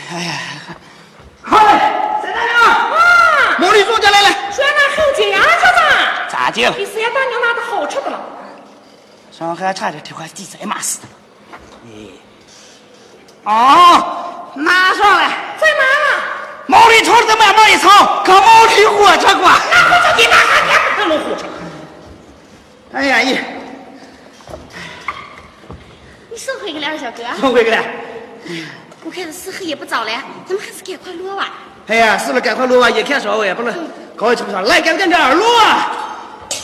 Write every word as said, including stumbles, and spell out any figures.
哎呀，嗨，在哪里啊？ 啊， 茉莉坐下来了。 说那后街呀，小子。 咋的了？ 第四也把你拿的好吃的了。 上海差点这块地再骂死的。哎，哦，拿上来。 在哪呢？ 毛里头再慢慢一藏，可毛里火车过。 那火车你拿啥？你不可能火车。 哎呀，一， 你送回个了，小哥。 送回去了。 我看时候也不早了，咱们还是赶快落吧。 哎呀，是了，赶快落吧，也看稍微不能搞一吃不上，来，赶紧点落啊！